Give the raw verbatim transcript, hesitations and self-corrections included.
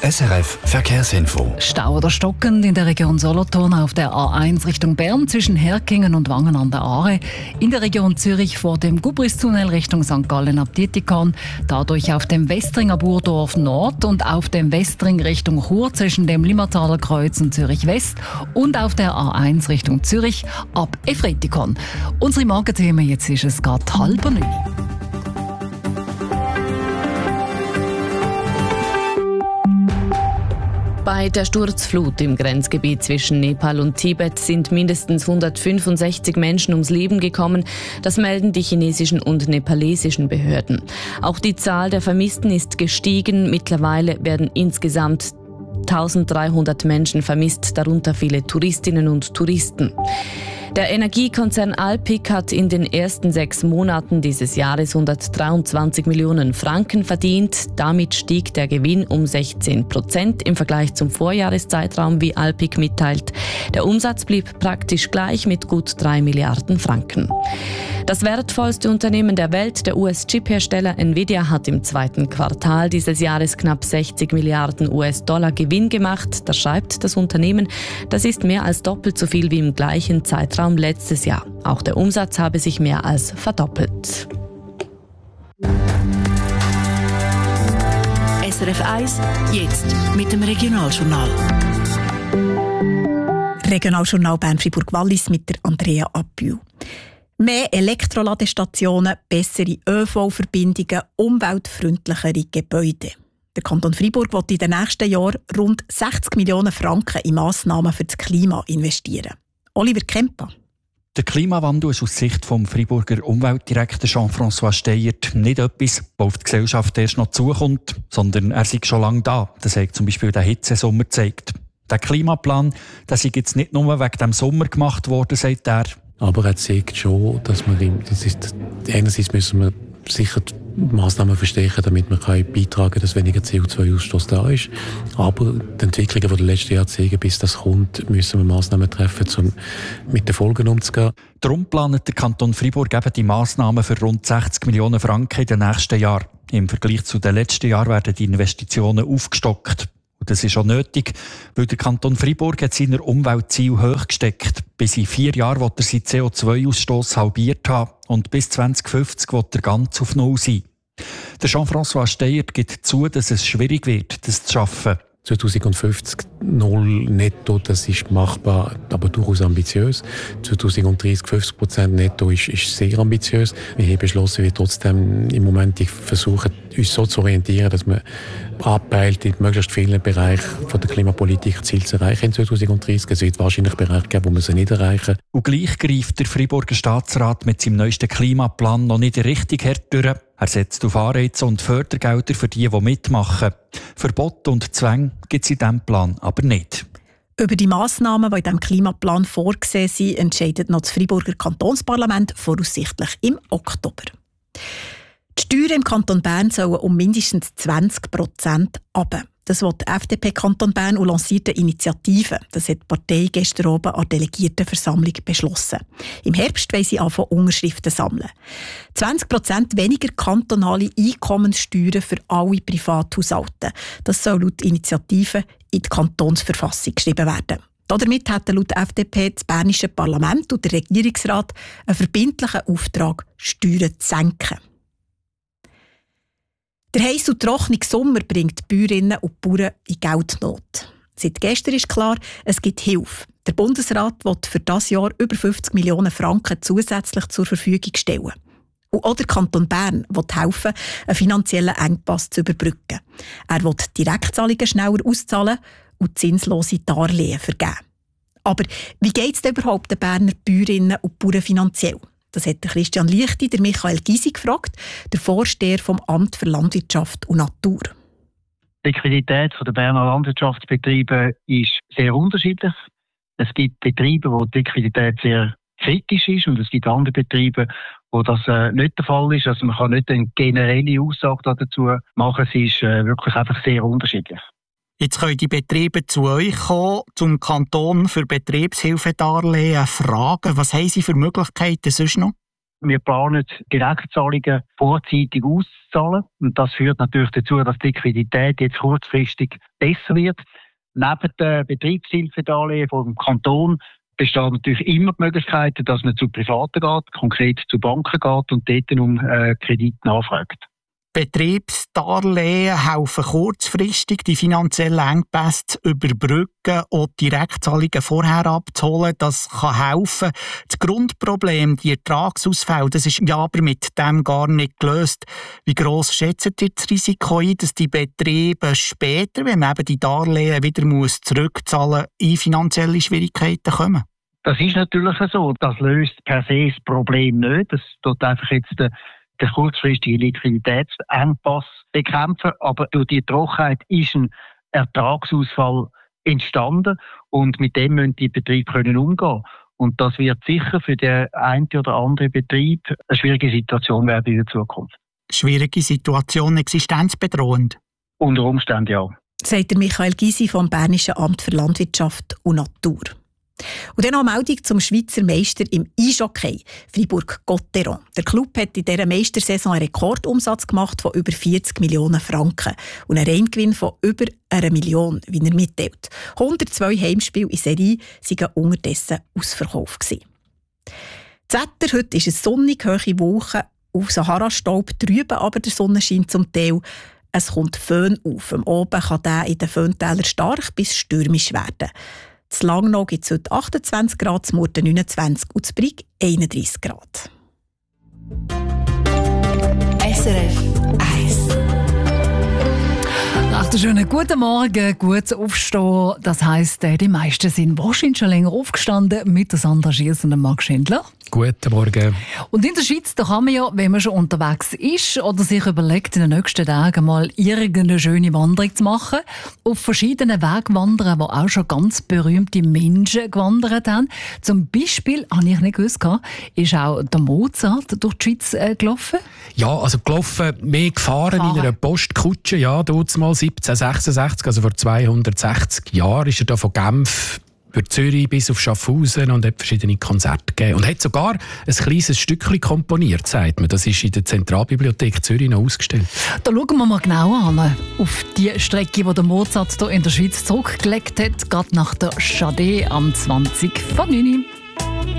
S R F Verkehrsinfo. Stau oder stockend in der Region Solothurn auf der A eins Richtung Bern zwischen Herkingen und Wangen an der Aare. In der Region Zürich vor dem Gubristunnel Richtung Sankt Gallen ab Dietikon. Dadurch auf dem Westringer Burdorf Nord und auf dem Westring Richtung Chur zwischen dem Limmertaler Kreuz und Zürich West. Und auf der A eins Richtung Zürich ab Efretikon. Unsere Morgenthemen, jetzt ist es gerade halb neun. Bei der Sturzflut im Grenzgebiet zwischen Nepal und Tibet sind mindestens hundertfünfundsechzig Menschen ums Leben gekommen. Das melden die chinesischen und nepalesischen Behörden. Auch die Zahl der Vermissten ist gestiegen. Mittlerweile werden insgesamt eintausenddreihundert Menschen vermisst, darunter viele Touristinnen und Touristen. Der Energiekonzern Alpiq hat in den ersten sechs Monaten dieses Jahres hundertdreiundzwanzig Millionen Franken verdient. Damit stieg der Gewinn um sechzehn Prozent im Vergleich zum Vorjahreszeitraum, wie Alpiq mitteilt. Der Umsatz blieb praktisch gleich mit gut drei Milliarden Franken. Das wertvollste Unternehmen der Welt, der U S-Chip-Hersteller Nvidia, hat im zweiten Quartal dieses Jahres knapp sechzig Milliarden U S-Dollar Gewinn gemacht. Das schreibt das Unternehmen. Das ist mehr als doppelt so viel wie im gleichen Zeitraum letztes Jahr. Auch der Umsatz habe sich mehr als verdoppelt. S R F eins, jetzt mit dem Regionaljournal. Regionaljournal Bern-Fribourg-Wallis mit der Andrea Appiu. Mehr Elektroladestationen, bessere Ö V-Verbindungen, umweltfreundlichere Gebäude. Der Kanton Freiburg will in den nächsten Jahren rund sechzig Millionen Franken in Massnahmen für das Klima investieren. Oliver Kempa. Der Klimawandel ist aus Sicht des Freiburger Umweltdirektors Jean-François Steyert nicht etwas, das auf die Gesellschaft erst noch zukommt, sondern er ist schon lange da. Das hat zum Beispiel der Hitzesommer gezeigt. Der Klimaplan, der ist jetzt nicht nur wegen dem Sommer gemacht worden, sagt er. Aber er zeigt schon, dass man, das ist, einerseits müssen wir sicher die Massnahmen verstärken, damit man kann beitragen kann, dass weniger C O zwei Ausstoß da ist. Aber die Entwicklungen, die die letzten Jahre zeigen, bis das kommt, müssen wir Massnahmen treffen, um mit den Folgen umzugehen. Darum plant der Kanton Freiburg eben die Massnahmen für rund sechzig Millionen Franken in den nächsten Jahren. Im Vergleich zu den letzten Jahren werden die Investitionen aufgestockt. Und das ist auch nötig, weil der Kanton Freiburg hat seine Umweltziele hoch gesteckt. Bis in vier Jahren will er seinen C O zwei Ausstoß halbiert haben und bis zwanzig fünfzig will er ganz auf Null sein. Der Jean-François Steyert gibt zu, dass es schwierig wird, das zu schaffen. zwanzig fünfzig null netto, das ist machbar, aber durchaus ambitiös. zwanzig dreißig fünfzig Prozent netto ist, ist sehr ambitiös. Wir haben beschlossen, wir trotzdem im Moment versuchen, uns so zu orientieren, dass wir abpeilt, in möglichst vielen Bereichen von der Klimapolitik Ziel zu erreichen in zwanzig dreißig. Es wird wahrscheinlich Bereiche geben, wo wir sie nicht erreichen. Und gleich greift der Freiburger Staatsrat mit seinem neuesten Klimaplan noch nicht richtig hart durch. Er setzt auf Anreize und Fördergelder für die, die mitmachen. Verbote und Zwänge gibt es in diesem Plan aber nicht. Über die Massnahmen, die in diesem Klimaplan vorgesehen sind, entscheidet noch das Freiburger Kantonsparlament voraussichtlich im Oktober. Die Steuern im Kanton Bern sollen um mindestens zwanzig Prozent runter. Das will die F D P Kanton Bern und lanciert eine Initiative. Das hat die Partei gestern Abend an der Delegiertenversammlung beschlossen. Im Herbst wollen sie anfangen, Unterschriften sammeln. zwanzig Prozent weniger kantonale Einkommenssteuern für alle Privathaushalte. Das soll laut Initiative in die Kantonsverfassung geschrieben werden. Damit hätten laut F D P das bernische Parlament und der Regierungsrat einen verbindlichen Auftrag, Steuern zu senken. Der heisse und trockene Sommer bringt die Bäuerinnen und Bauern in Geldnot. Seit gestern ist klar, es gibt Hilfe. Der Bundesrat will für dieses Jahr über fünfzig Millionen Franken zusätzlich zur Verfügung stellen. Und auch der Kanton Bern will helfen, einen finanziellen Engpass zu überbrücken. Er will Direktzahlungen schneller auszahlen und zinslose Darlehen vergeben. Aber wie geht es denn überhaupt den Berner Bäuerinnen und Bauern finanziell? Das hat Christian Lichti, der Michael Gysi gefragt, der Vorsteher vom Amt für Landwirtschaft und Natur. Die Liquidität der Berner Landwirtschaftsbetriebe ist sehr unterschiedlich. Es gibt Betriebe, wo die Liquidität sehr kritisch ist, und es gibt andere Betriebe, wo das äh, nicht der Fall ist. Also man kann nicht eine generelle Aussage dazu machen. Es ist äh, wirklich einfach sehr unterschiedlich. Jetzt können die Betriebe zu euch kommen, zum Kanton für Betriebshilfedarlehen fragen. Was haben Sie für Möglichkeiten sonst noch? Wir planen, Direktzahlungen vorzeitig auszuzahlen. Und das führt natürlich dazu, dass die Liquidität jetzt kurzfristig besser wird. Neben den Betriebshilfedarlehen vom Kanton besteht natürlich immer die Möglichkeit, dass man zu Privaten geht, konkret zu Banken geht und dort um äh, Kredit nachfragt. Betriebsdarlehen helfen kurzfristig, die finanziellen Engpässe zu überbrücken und Direktzahlungen vorher abzuholen. Das kann helfen. Das Grundproblem, die Ertragsausfälle, das ist ja aber mit dem gar nicht gelöst. Wie gross schätzt ihr das Risiko ein, dass die Betriebe später, wenn man eben die Darlehen wieder muss zurückzahlen muss, in finanzielle Schwierigkeiten kommen? Das ist natürlich so. Das löst per se das Problem nicht. Das tut einfach jetzt der den kurzfristigen Liquiditätsengpass bekämpfen. Aber durch die Trockenheit ist ein Ertragsausfall entstanden und mit dem müssen die Betriebe können umgehen. Und das wird sicher für den einen oder anderen Betrieb eine schwierige Situation werden in der Zukunft. Schwierige Situation, existenzbedrohend? Unter Umständen ja. Sagt der Michael Gysi vom Bernischen Amt für Landwirtschaft und Natur. Und dann noch eine Meldung zum Schweizer Meister im Eishockey, Fribourg-Gotteron. Der Club hat in dieser Meistersaison einen Rekordumsatz gemacht von über vierzig Millionen Franken und einen Reingewinn von über einer Million, wie er mitteilt. hundertzwei Heimspiele in Serie waren unterdessen ausverkauft gewesen. Das Wetter heute ist eine sonnig hohe Woche, auf Sahara-Staub trüben aber der Sonnenschein zum Teil. Es kommt Föhn auf. Am Oben kann der in den Föhntälern stark bis stürmisch werden. In Langnau gibt es heute achtundzwanzig Grad, in Murten neunundzwanzig und in Brig einunddreissig Grad. S R F eins. Recht schönen guten Morgen, gutes Aufstehen. Das heisst, die meisten sind wahrscheinlich schon länger aufgestanden mit der Sandra Schiers und dem Marc Schindler. Guten Morgen. Und in der Schweiz, da kann man ja, wenn man schon unterwegs ist oder sich überlegt, in den nächsten Tagen mal irgendeine schöne Wanderung zu machen, auf verschiedenen Wegen wandern, wo auch schon ganz berühmte Menschen gewandert haben. Zum Beispiel, habe ich nicht gewusst, ist auch der Mozart durch die Schweiz äh, gelaufen? Ja, also gelaufen, mehr gefahren, gefahren. in einer Postkutsche. Ja, dort mal siebzehnhundertsechsundsechzig, also vor zweihundertsechzig Jahren, ist er da von Genf über Zürich bis auf Schaffhausen und hat verschiedene Konzerte gegeben. Und hat sogar ein kleines Stückchen komponiert, sagt man. Das ist in der Zentralbibliothek Zürich noch ausgestellt. Da schauen wir mal genauer an, auf die Strecke, die der Mozart hier in der Schweiz zurückgelegt hat, gerade nach der Chade am zwanzig vor neun.